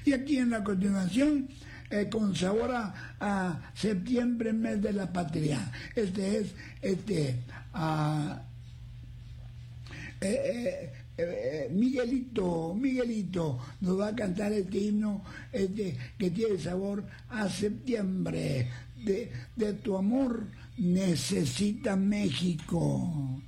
Y aquí en la continuación, con sabor a septiembre, mes de la patria. Miguelito nos va a cantar este himno que tiene sabor a septiembre. De tu amor necesita México.